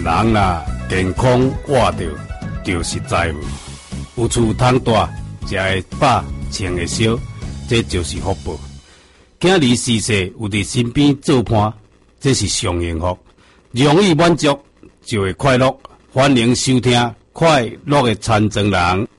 人啦健康活着，就是财物。有厝通住，食会饱，穿会烧，这就是福报。囝儿逝世有伫身边做伴，这是上幸福。容易满足就会快乐。欢迎收听快乐的残障人。